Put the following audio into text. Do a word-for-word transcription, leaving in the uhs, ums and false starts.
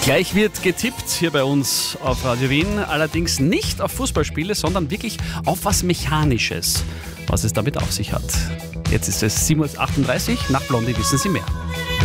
Gleich wird getippt hier bei uns auf Radio Wien, allerdings nicht auf Fußballspiele, sondern wirklich auf was Mechanisches, was es damit auf sich hat. Jetzt ist es sieben Uhr achtunddreißig, nach Blondie wissen Sie mehr.